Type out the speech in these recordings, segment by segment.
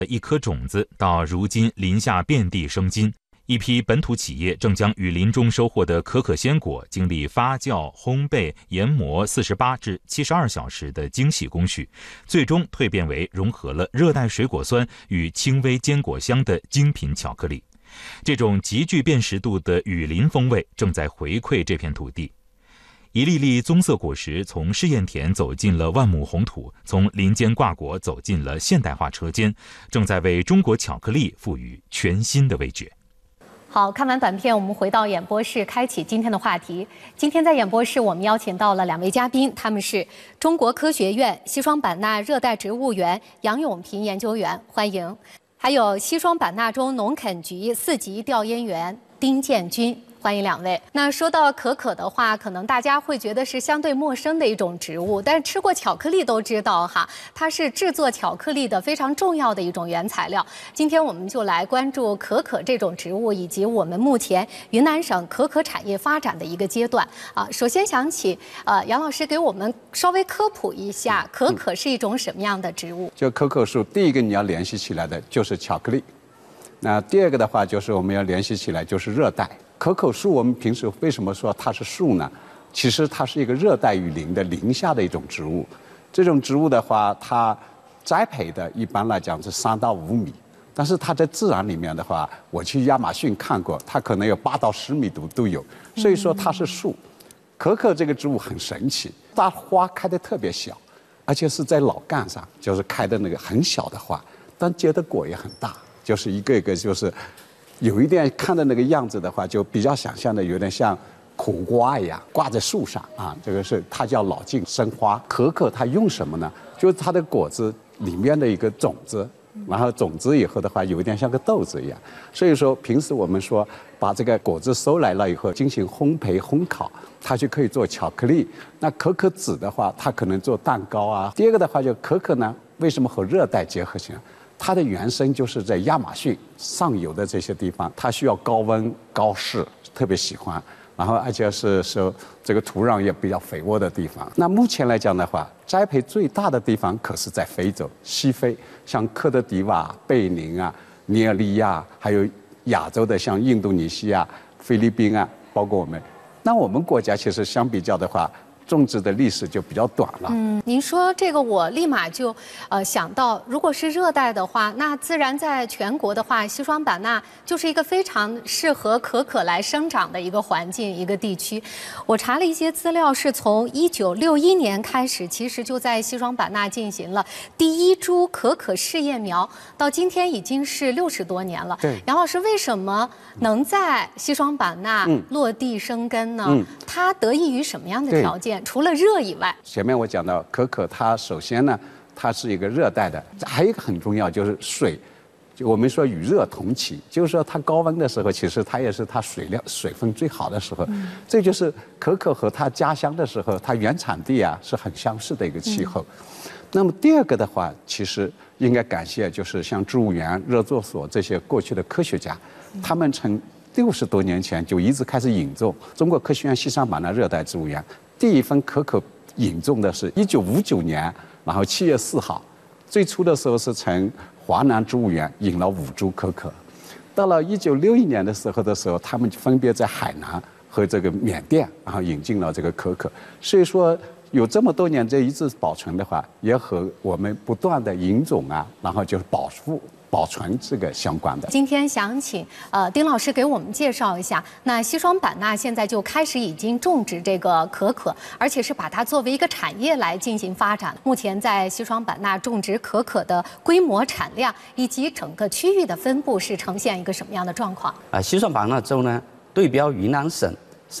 一颗种子到如今林下遍地生金，一批本土企业正将雨林中收获的可可鲜果经历发酵、烘焙、研磨48至72小时的精细工序，最终蜕变为融合了热带水果酸与轻微坚果香的精品巧克力。这种极具辨识度的雨林风味正在回馈这片土地。一粒粒棕色果实从试验田走进了万亩红土，从林间挂果走进了现代化车间，正在为中国巧克力赋予全新的味觉。 好，看完短片，我们回到演播室，开启今天的话题。今天在演播室，我们邀请到了2位嘉宾，他们是中国科学院西双版纳热带植物园杨永平研究员，欢迎；还有西双版纳州农垦局4级调研员丁建军。欢迎2位。那说到可可的话，可能大家会觉得是相对陌生的一种植物，但是吃过巧克力都知道哈，它是制作巧克力的非常重要的一种原材料。今天我们就来关注可可这种植物，以及我们目前云南省可可产业发展的一个阶段啊。首先想起杨老师给我们稍微科普一下，可可是一种什么样的植物？ 就可可树，第一个你要联系起来的就是巧克力，那第二个的话就是我们要联系起来就是热带。可可树我们平时为什么说它是树呢？其实它是一个热带雨林的林下的一种植物。这种植物的话，它栽培的一般来讲是3到5米，但是它在自然里面的话，我去亚马逊看过，它可能有8到10米都有。所以说它是树。可可这个植物很神奇，它花开得特别小，而且是在老干上，就是开的那个很小的花，但结的果也很大，就是一个一个就是。有一点看的那个样子的话，就比较想象的有点像苦瓜一样挂在树上啊。这个是它叫老茎生花。可可它用什么呢？就是它的果子里面的一个种子，然后种子以后的话，有一点像个豆子一样。所以说平时我们说把这个果子收来了以后进行烘焙烘烤，它就可以做巧克力。那可可籽的话，它可能做蛋糕啊。第二个的话，就可可呢，为什么和热带结合起来？它的原生就是在亚马逊上游的这些地方，它需要高温高湿，特别喜欢，然后而且是这个土壤也比较肥沃的地方。那目前来讲的话，栽培最大的地方可是在非洲西非，像科特迪瓦、贝宁啊、尼日利亚，还有亚洲的像印度尼西亚、菲律宾啊，包括我们。那我们国家其实相比较的话，种植的历史就比较短了。 您说这个我立马就想到，如果是热带的话，那自然在全国的话，西双版纳就是一个非常适合可可来生长的一个环境一个地区。我查了一些资料，是从1961年开始，其实就在西双版纳进行了第1株可可试验苗，到今天已经是60多年了。 对， 杨老师为什么能在西双版纳落地生根呢？它得益于什么样的条件？除了热以外， 前面我讲到可可，它首先呢，它是一个热带的，还有一个很重要就是水，就我们说与热同期，就是说它高温的时候，其实它也是它水分最好的时候。这就是可可和它家乡的时候，它原产地啊是很相似的一个气候。那么第二个的话，其实应该感谢就是像植物园、热作所这些过去的科学家，他们从60多年前就一直开始引种。中国科学院西双版纳热带植物园第一份可可引种的是1959年，然后7月4号，最初的时候是从华南植物园引了5株可可，到了1961年的时候，他们分别在海南和这个缅甸，然后引进了这个可可。所以说有这么多年这一直保存的话，也和我们不断的引种啊，然后就是保存这个相关的。 今天想请丁老师给我们介绍一下，那西双版纳现在就开始已经种植这个可可，而且是把它作为一个产业来进行发展。目前在西双版纳种植可可的规模、产量以及整个区域的分布是呈现一个什么样的状况？ 西双版纳州呢，对标云南省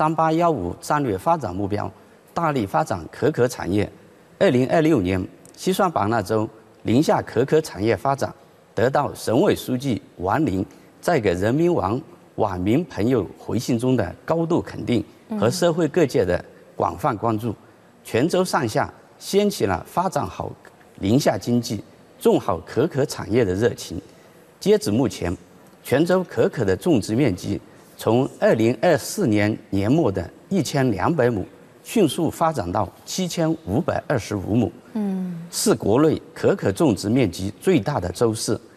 3815战略发展目标，大力发展可可产业。2026年，西双版纳州林下可可产业发展得到省委书记王林在给人民网民朋友回信中的高度肯定和社会各界的广泛关注，全州上下掀起了发展好林下经济、种好可可产业的热情。截止目前，全州可可的种植面积从2024年年末的1200亩迅速发展到7525亩，是国内可可种植面积最大的州市。